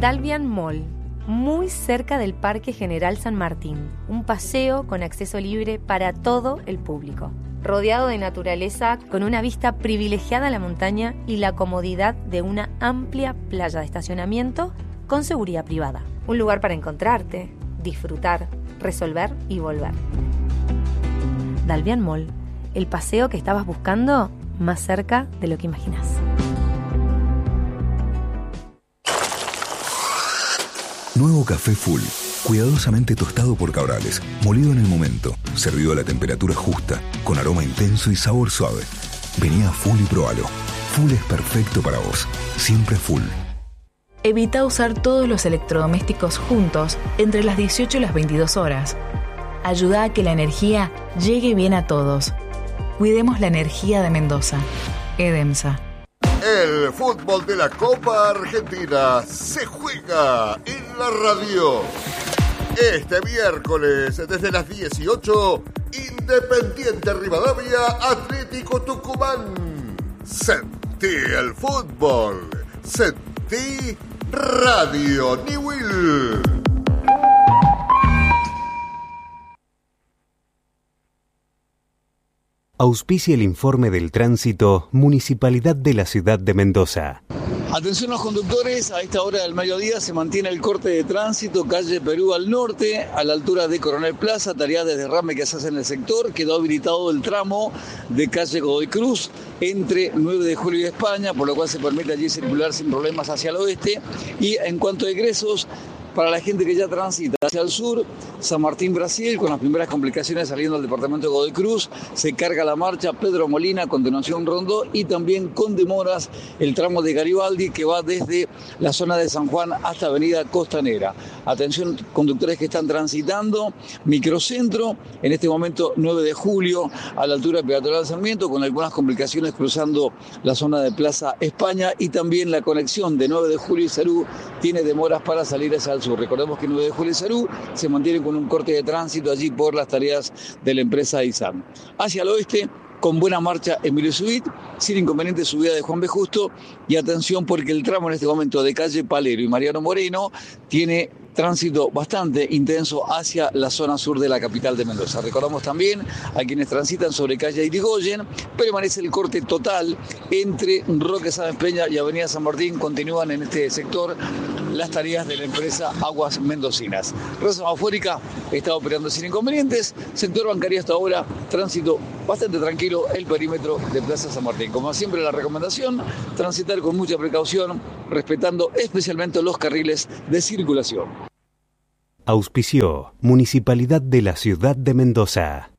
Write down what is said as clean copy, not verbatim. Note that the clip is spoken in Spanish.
Dalvian Mall, muy cerca del Parque General San Martín. Un paseo con acceso libre para todo el público. Rodeado de naturaleza, con una vista privilegiada a la montaña y la comodidad de una amplia playa de estacionamiento con seguridad privada. Un lugar para encontrarte, disfrutar, resolver y volver. Dalvian Mall, el paseo que estabas buscando más cerca de lo que imaginas. Nuevo café Full, cuidadosamente tostado por Cabrales, molido en el momento, servido a la temperatura justa, con aroma intenso y sabor suave. Vení a Full y probalo. Full es perfecto para vos, siempre Full. Evita usar todos los electrodomésticos juntos entre las 18 y las 22 horas. Ayuda a que la energía llegue bien a todos. Cuidemos la energía de Mendoza. EDEMSA. El fútbol de la Copa Argentina se juega en la radio. Este miércoles, desde las 18, Independiente Rivadavia, Atlético Tucumán. Sentí el fútbol. Sentí Radio Newell. Auspicia el informe del tránsito Municipalidad de la Ciudad de Mendoza. Atención los conductores, a esta hora del mediodía se mantiene el corte de tránsito, calle Perú al norte, a la altura de Coronel Plaza, tarea de derrame que se hace en el sector. Quedó habilitado el tramo de calle Godoy Cruz entre 9 de julio y España, por lo cual se permite allí circular sin problemas hacia el oeste. Y en cuanto a egresos, para la gente que ya transita hacia el sur, San Martín, Brasil, con las primeras complicaciones saliendo del departamento de Godoy Cruz, se carga la marcha Pedro Molina, a continuación Rondó, y también con demoras el tramo de Garibaldi que va desde la zona de San Juan hasta Avenida Costanera. Atención conductores que están transitando, microcentro, en este momento 9 de julio, a la altura de Peatonal Sarmiento, con algunas complicaciones cruzando la zona de Plaza España, y también la conexión de 9 de julio y Sarú tiene demoras para salir hacia el sur. Recordemos que 9 de julio y Sarú se mantiene con un corte de tránsito allí por las tareas de la empresa ISAM. Hacia el oeste, con buena marcha Emilio Subit, sin inconveniente subida de Juan B. Justo, y atención porque el tramo en este momento de calle Palero y Mariano Moreno tiene tránsito bastante intenso hacia la zona sur de la capital de Mendoza. Recordamos también a quienes transitan sobre calle Irigoyen, permanece el corte total entre Roque Sáenz Peña y Avenida San Martín. Continúan en este sector las tareas de la empresa Aguas Mendocinas. Red semafórica está operando sin inconvenientes. Sector bancario hasta ahora, tránsito bastante tranquilo, el perímetro de Plaza San Martín. Como siempre, la recomendación, transitar con mucha precaución, respetando especialmente los carriles de circulación. Auspició Municipalidad de la Ciudad de Mendoza.